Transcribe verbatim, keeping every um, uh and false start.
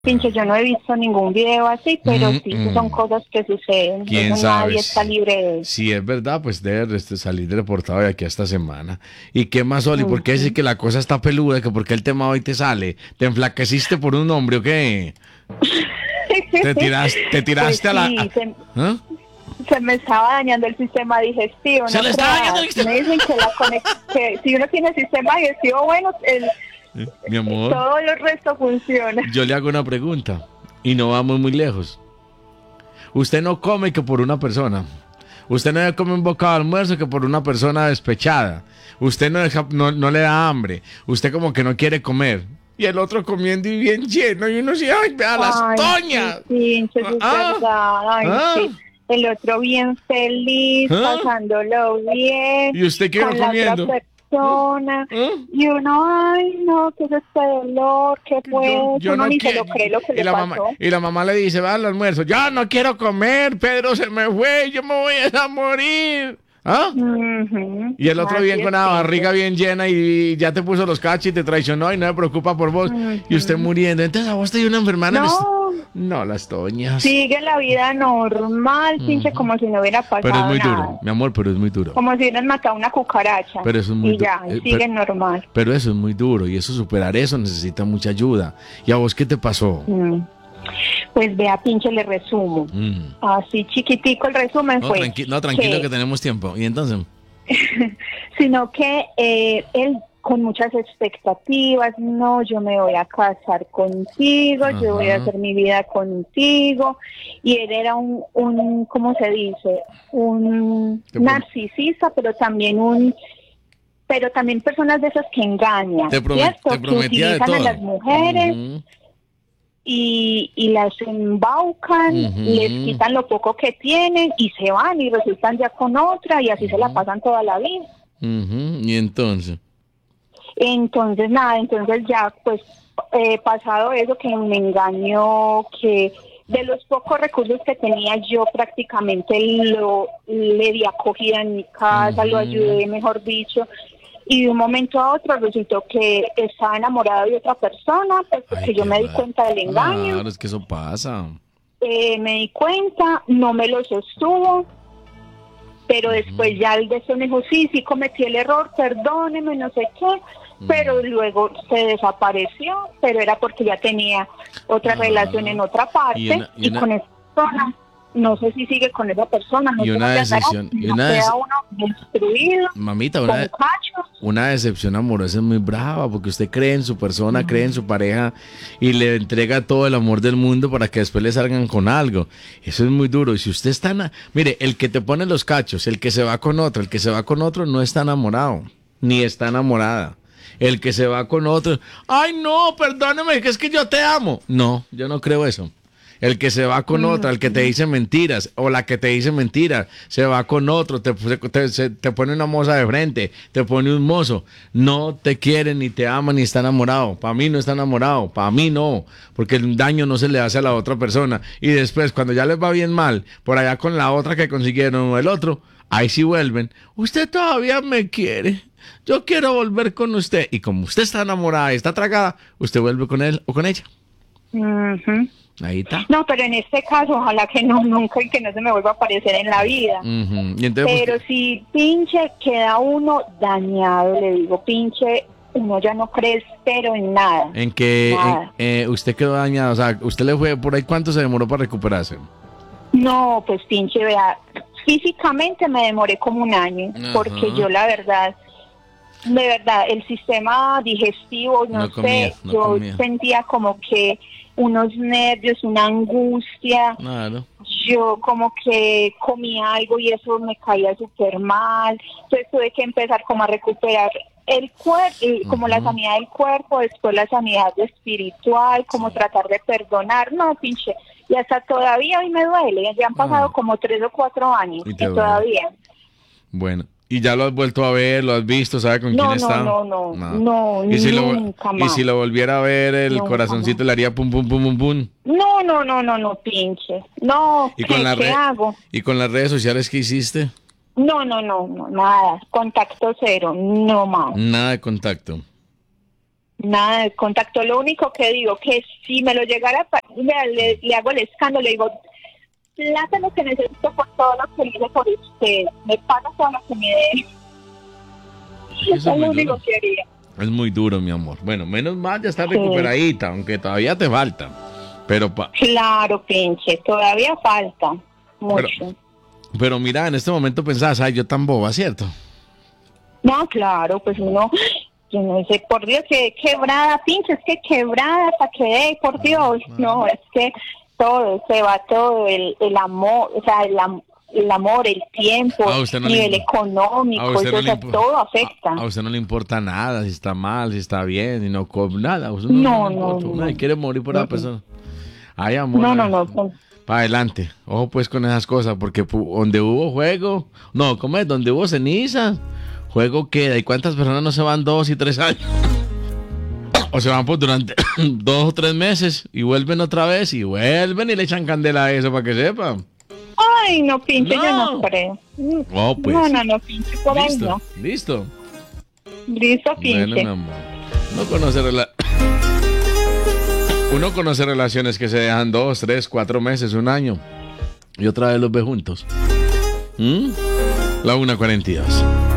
Pinche, yo no he visto ningún video así, pero Mm, sí mm. son cosas que suceden. ¿Quién Eso sabe? nadie está libre de eso. Si es verdad, pues debe este, salir reportado de aquí a esta semana. ¿Y qué más, Oli? ¿Por qué decir que la cosa está peluda? ¿Que por qué el tema hoy te sale? ¿Te enflaqueciste por un hombre o qué? ¿Te, tiras, te tiraste Pues a la...? sí, a- se, ¿Ah? se me estaba dañando el sistema digestivo. Se no le está creas. dañando el sistema- Me dicen que, la conex- que si uno tiene sistema digestivo bueno, el, Mi amor, todo el resto funciona. yo le hago una pregunta y no vamos muy lejos. Usted no come que por una persona. Usted no come un bocado de almuerzo que por una persona despechada. Usted no, deja- no, no le da hambre. Usted como que no quiere comer. Y el otro comiendo y bien lleno. Y uno dice, ¡ay, vea las Ay, toñas! Sí, sí, eso es Ah, verdad. Ay, ah. sí. El otro bien feliz, Ah. pasándolo bien. ¿Y usted qué va con la comiendo? otra persona. Ah. Y uno, ay, no, ¿qué es este dolor? ¿Qué fue? Uno ni se quiero- lo cree lo que y le la pasó. mamá Y la mamá le dice, va al almuerzo. Ya no quiero comer, Pedro se me fue, yo me voy a morir. ¿Ah? Ujú. Y el otro Así bien es, con la sí. barriga bien llena y ya te puso los cachos y te traicionó y no se preocupa por vos. Y usted muriendo. Entonces a vos te dio una enfermedad. en este- No, No, las toñas. sigue la vida normal, pinche, como si no hubiera pasado Pero es muy nada. duro, mi amor, pero es muy duro. Como si hubieran matado una cucaracha. Pero eso es muy y ya, du- eh, sigue pero- normal. Pero eso es muy duro y eso superar eso necesita mucha ayuda. ¿Y a vos qué te pasó? Mm. Pues vea, pinche, le resumo. Mm. Así chiquitico el resumen No, fue. tranqui- no, tranquilo que- que tenemos tiempo. ¿Y entonces? Sino que eh, él con muchas expectativas, no, yo me voy a casar contigo, Ajá. yo voy a hacer mi vida contigo, y él era un, un ¿cómo se dice? Un Te prom- narcisista, pero también un, pero también personas de esas que engañan, Te, promet- ¿cierto? te Que prometía de utilizan todo. a las mujeres Ujú. y, y las embaucan, Ujú. les quitan lo poco que tienen y se van y resultan ya con otra y así se la pasan toda la vida. Ujú. Y entonces. Entonces, nada, entonces ya, pues, eh, pasado eso, que me engañó, que de los pocos recursos que tenía yo prácticamente lo le di acogida en mi casa, lo Ujú. ayudé, mejor dicho, y de un momento a otro resultó que estaba enamorado de otra persona, pues porque Ay, yo qué me di mal. cuenta del engaño, Claro, es que eso pasa. eh, me di cuenta, no me lo sostuvo, pero después ya el deseo me dijo, sí, sí cometí el error, perdóneme, no sé qué, pero luego se desapareció, pero era porque ya tenía otra Ah. relación en otra parte, Y y, una- y una- con esa persona, no sé si sigue con esa persona, no Y sé una dónde andará, decisión- y no una queda des- uno destruido, Mamita, con una, cachos. una decepción amorosa es muy brava porque usted cree en su persona, cree en su pareja y le entrega todo el amor del mundo para que después le salgan con algo. Eso es muy duro. Y si usted está... na- Mire, el que te pone los cachos, el que se va con otro, el que se va con otro no está enamorado, ni está enamorada. El que se va con otro, ay no, perdóname, que es que yo te amo. No, yo no creo eso. El que se va con otra, el que te dice mentiras, o la que te dice mentiras, se va con otro, te, te, se- te pone una moza de frente, te pone un mozo, no te quiere, ni te ama, ni está enamorado. Para mí no está enamorado, para mí no, porque el daño no se le hace a la otra persona. Y después, cuando ya les va bien mal, por allá con la otra que consiguieron o el otro, ahí sí vuelven. Usted todavía me quiere, yo quiero volver con usted. Y como usted está enamorada y está tragada, usted vuelve con él o con ella. Ujú. Ahí está. No, pero en este caso, ojalá que no, nunca y que no se me vuelva a aparecer en la vida. Ujú. Y entonces, Pero pues, si pinche queda uno dañado, le digo, pinche, uno ya no cree, pero en nada. en que Nada. en- eh, usted quedó dañado, o sea, usted le fue por ahí, ¿cuánto se demoró para recuperarse? No, pues pinche, vea, físicamente me demoré como un año, Ajá. porque yo la verdad, de verdad, el sistema digestivo, no, No sé, comía, no yo comía. sentía como que unos nervios, una angustia, Claro. yo como que comía algo y eso me caía súper mal, entonces tuve que empezar como a recuperar el cuerpo, como la Ujú. sanidad del cuerpo, después la sanidad espiritual, como tratar de perdonar, no, pinche, y hasta todavía hoy me duele, ya han pasado Ah. como tres o cuatro años, Y y, te duele. todavía. Bueno, y ya lo has vuelto a ver, lo has visto, ¿sabe con No, quién no, está? no, no, no, y si lo, nunca y más. si lo volviera a ver, el Nunca corazoncito le haría pum pum pum pum pum. No, no, no, no, no, pinche, no, Y ¿qué, con la qué red- hago? Y con las redes sociales que hiciste, No, no, no, no, nada, contacto cero, no más. nada de contacto. Nada de contacto. Lo único que digo, que si me lo llegara a pa- le, le, le hago el escándalo, le digo, plata lo que necesito por todo lo que hice por usted, me paga todo lo que me dé. Eso Eso es es muy lo único duro. que haría. Es muy duro, mi amor. Bueno, menos mal ya está Sí. recuperadita, aunque todavía te falta. Pero, pa- Claro, pinche, todavía falta mucho. Pero- pero mira, en este momento pensás, ay, yo tan boba, ¿cierto? No, claro, pues uno, yo no sé, por Dios, que quebrada, pinche, es que quebrada, para que dé, por Dios, no, es que todo, se va todo, el, el amor, o sea, el, am- el amor, el tiempo, A usted no le nivel impo- económico, a usted eso, no o le sea, impo- todo afecta. A, a usted no le importa nada, si está mal, si está bien, si no come nada. A usted No, le no, importa. no. Nadie quiere morir por No, esa no. persona. Ay, amor. No, no, no, pues, Para adelante. Ojo pues con esas cosas, porque pu- donde hubo juego, no, ¿cómo es? Donde hubo ceniza, juego queda. ¿Y cuántas personas no se van dos y tres años? O se van por durante dos o tres meses y vuelven otra vez y vuelven y le echan candela a eso para que sepan. ay, no, pinche, yo No. no creo. Oh, pues. No, no, no, pinche, por ahí Listo, no. listo. Listo, Bueno, pinche. mi amor. Uno conoce, rela- Uno conoce relaciones que se dejan dos, tres, cuatro meses, un año. Y otra vez los ve juntos. ¿Mm? La una cuarenta y dos.